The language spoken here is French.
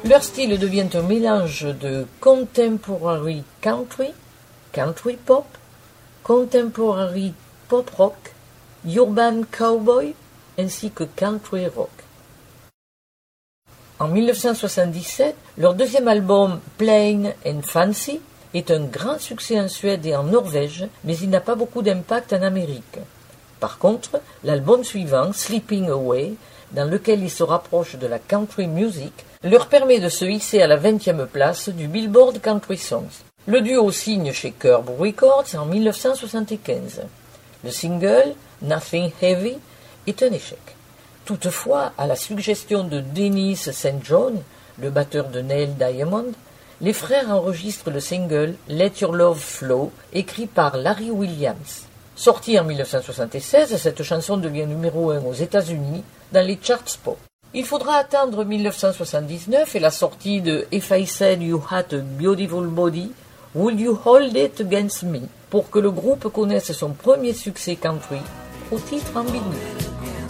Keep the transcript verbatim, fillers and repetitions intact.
Leur style devient un mélange de contemporary country, country pop, contemporary pop rock, urban cowboy, ainsi que country rock. En mille neuf cent soixante-dix-sept, leur deuxième album Plain and Fancy est un grand succès en Suède et en Norvège, mais il n'a pas beaucoup d'impact en Amérique. Par contre, l'album suivant, Sleeping Away, dans lequel ils se rapprochent de la country music, leur permet de se hisser à la vingtième place du Billboard Country Songs. Le duo signe chez Curb Records en mille neuf cent soixante-quinze. Le single, Nothing Heavy, est un échec. Toutefois, à la suggestion de Dennis Saint John, le batteur de Neil Diamond, les frères enregistrent le single Let Your Love Flow, écrit par Larry Williams. Sortie en mille neuf cent soixante-seize, cette chanson devient numéro un aux États-Unis dans les charts pop. Il faudra attendre mille neuf cent soixante-dix-neuf et la sortie de If I Said You Had a Beautiful Body, Would You Hold It Against Me pour que le groupe connaisse son premier succès country au titre ambigu.